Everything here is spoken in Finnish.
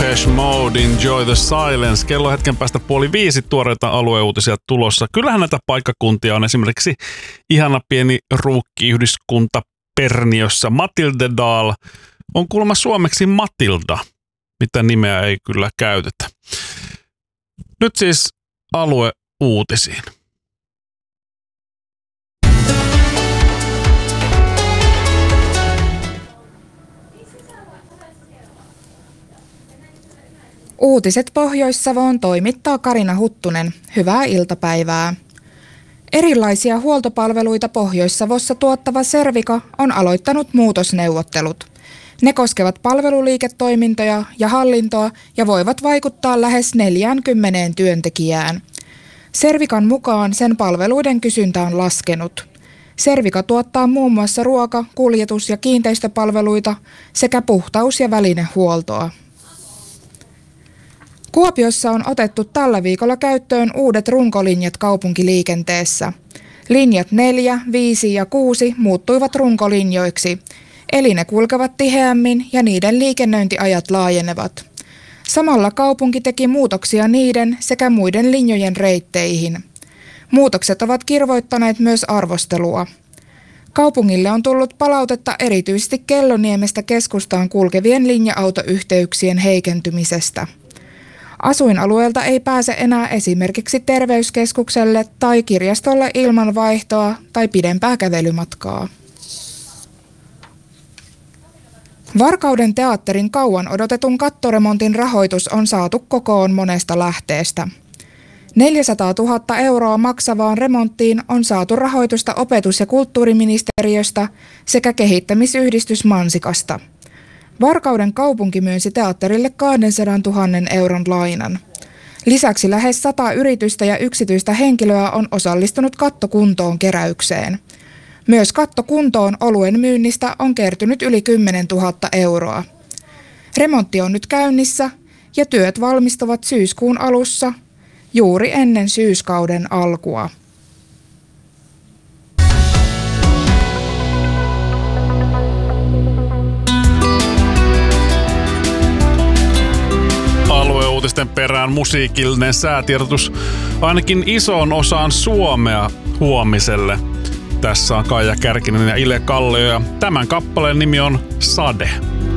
Depeche Mode, Enjoy the Silence. Kello hetken päästä 4:30 tuoreita alueuutisia tulossa. Kyllähän näitä paikkakuntia on esimerkiksi ihana pieni ruukkiyhdyskunta Perniössä. Matildedal on kuulemma suomeksi Matilda, mitä nimeä ei kyllä käytetä. Nyt siis alueuutisiin. Uutiset Pohjois-Savoon toimittaa Karina Huttunen. Hyvää iltapäivää. Erilaisia huoltopalveluita Pohjois-Savossa tuottava Servica on aloittanut muutosneuvottelut. Ne koskevat palveluliiketoimintoja ja hallintoa ja voivat vaikuttaa lähes 40 työntekijään. Servican mukaan sen palveluiden kysyntä on laskenut. Servica tuottaa muun muassa ruoka-, kuljetus- ja kiinteistöpalveluita sekä puhtaus- ja välinehuoltoa. Kuopiossa on otettu tällä viikolla käyttöön uudet runkolinjat kaupunkiliikenteessä. Linjat 4, 5 ja 6 muuttuivat runkolinjoiksi, eli ne kulkevat tiheämmin ja niiden liikennöintiajat laajenevat. Samalla kaupunki teki muutoksia niiden sekä muiden linjojen reitteihin. Muutokset ovat kirvoittaneet myös arvostelua. Kaupungille on tullut palautetta erityisesti Kelloniemestä keskustaan kulkevien linja-autoyhteyksien heikentymisestä. Asuinalueelta ei pääse enää esimerkiksi terveyskeskukselle tai kirjastolle ilman vaihtoa tai pidempää kävelymatkaa. Varkauden teatterin kauan odotetun kattoremontin rahoitus on saatu kokoon monesta lähteestä. 400 000 euroa maksavaan remonttiin on saatu rahoitusta opetus- ja kulttuuriministeriöstä sekä kehittämisyhdistys Mansikasta. Varkauden kaupunki myönsi teatterille 200 000 euron lainan. Lisäksi lähes 100 yritystä ja yksityistä henkilöä on osallistunut kattokuntoon keräykseen. Myös kattokuntoon oluen myynnistä on kertynyt yli 10 000 euroa. Remontti on nyt käynnissä ja työt valmistuvat syyskuun alussa, juuri ennen syyskauden alkua. Alueuutisten perään musiikillinen säätiedotus ainakin isoon osaan Suomea huomiselle. Tässä on Kaija Kärkinen ja Ile Kallio ja tämän kappaleen nimi on Sade.